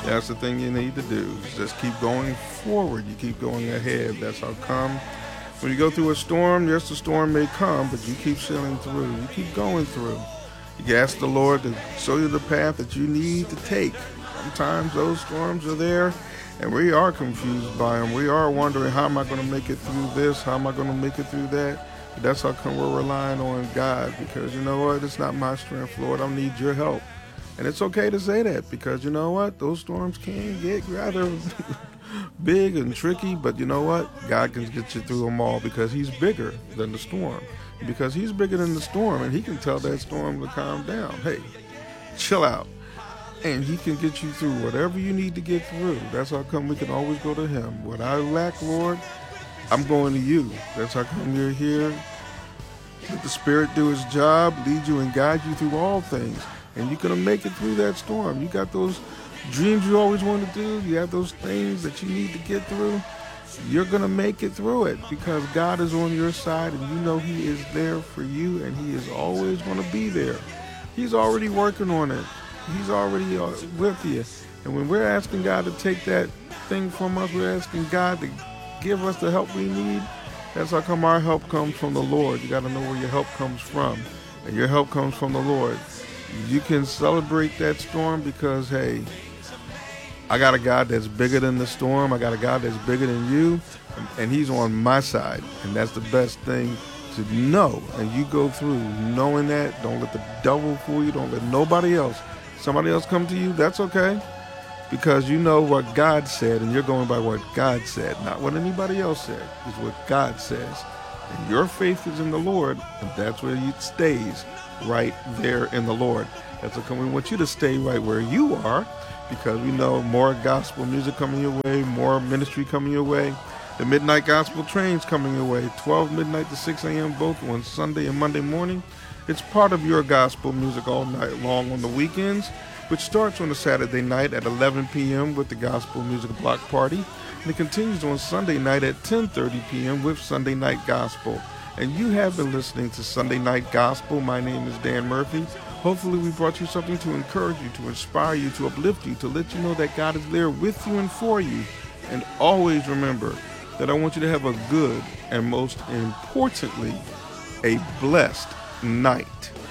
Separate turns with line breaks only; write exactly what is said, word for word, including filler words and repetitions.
That's the thing you need to do. Is just keep going forward. You keep going ahead. That's how come when you go through a storm, yes, the storm may come, but you keep sailing through. You keep going through. You can ask the Lord to show you the path that you need to take. Sometimes those storms are there, and we are confused by them. We are wondering, how am I going to make it through this? How am I going to make it through that? But that's how come we're relying on God, because you know what? It's not my strength, Lord. I need your help. And it's okay to say that, because you know what? Those storms can get rather big and tricky, but you know what? God can get you through them all, because he's bigger than the storm. Because he's bigger than the storm, and he can tell that storm to calm down. Hey, chill out. And he can get you through whatever you need to get through. That's how come we can always go to him. What I lack, Lord, I'm going to you. That's how come you're here. Let the Spirit do his job, lead you and guide you through all things. And you're going to make it through that storm. You got those dreams you always want to do. You have those things that you need to get through. You're going to make it through it, because God is on your side, and you know he is there for you, and he is always going to be there. He's already working on it. He's already uh, with you. And when we're asking God to take that thing from us, we're asking God to give us the help we need. That's how come our help comes from the Lord. You got to know where your help comes from. And your help comes from the Lord. You can celebrate that storm, because, hey, I got a God that's bigger than the storm. I got a God that's bigger than you. And he's on my side. And that's the best thing to know. And you go through knowing that. Don't let the devil fool you. Don't let nobody else. Somebody else come to you, that's okay. Because you know what God said, and you're going by what God said, not what anybody else said. It's what God says. And your faith is in the Lord, and that's where it stays, right there in the Lord. That's how come we want you to stay right where you are, because we know more gospel music coming your way, more ministry coming your way. The Midnight Gospel Train's coming your way, twelve midnight to six a.m. both on Sunday and Monday morning. It's part of your gospel music all night long on the weekends, which starts on a Saturday night at eleven p.m. with the Gospel Music Block Party, and it continues on Sunday night at ten thirty p.m. with Sunday Night Gospel. And you have been listening to Sunday Night Gospel. My name is Dan Murphy. Hopefully we brought you something to encourage you, to inspire you, to uplift you, to let you know that God is there with you and for you. And always remember that I want you to have a good, and most importantly, a blessed night.